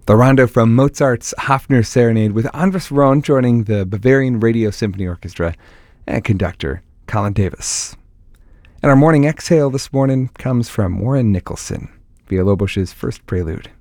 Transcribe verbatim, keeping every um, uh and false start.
The rondo from Mozart's Hafner Serenade with Andras Ron joining the Bavarian Radio Symphony Orchestra and conductor Colin Davis. And our morning exhale this morning comes from Warren Nicholson, Villalobos's first prelude.